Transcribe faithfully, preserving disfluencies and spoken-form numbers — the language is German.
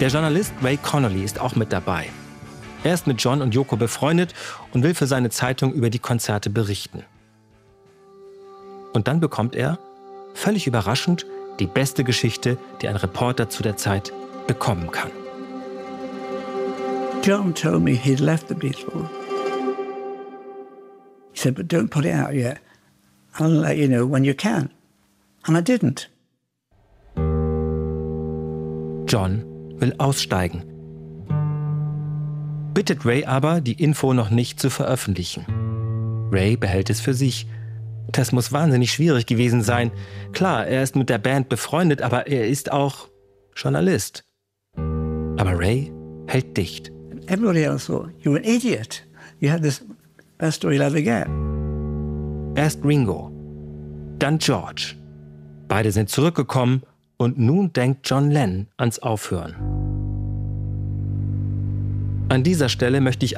Der Journalist Ray Connolly ist auch mit dabei. Er ist mit John und Yoko befreundet und will für seine Zeitung über die Konzerte berichten. Und dann bekommt er, völlig überraschend, die beste Geschichte, die ein Reporter zu der Zeit bekommen kann. John told me he'd left the Beatles. He said, but don't put it out yet. I'll let you know when you can. And I didn't. John will aussteigen. Bittet Ray aber, die Info noch nicht zu veröffentlichen. Ray behält es für sich. Das muss wahnsinnig schwierig gewesen sein. Klar, er ist mit der Band befreundet, aber er ist auch Journalist. Aber Ray hält dicht. Everybody else thought, you're an idiot. You had this best story you'll ever get. Erst Ringo, dann George. Beide sind zurückgekommen und nun denkt John Lennon ans Aufhören. An dieser Stelle möchte ich